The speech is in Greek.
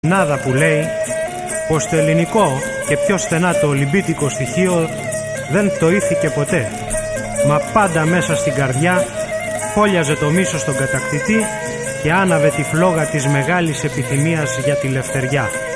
Νάδα που λέει πως το ελληνικό και πιο στενά το ολυμπίτικο στοιχείο δεν πτωήθηκε ποτέ, μα πάντα μέσα στην καρδιά φόλιαζε το μίσος στον κατακτητή και άναβε τη φλόγα της μεγάλης επιθυμίας για τη λευτεριά.